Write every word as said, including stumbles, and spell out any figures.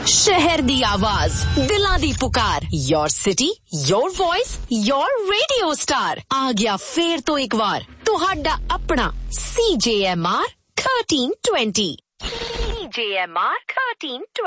शहर दी आवाज, दिलां दी पुकार, your city, your voice, your radio star. आ गया फेर तो एक बार तुहाडा अपना C J M R thirteen twenty. C J M R thirteen twenty.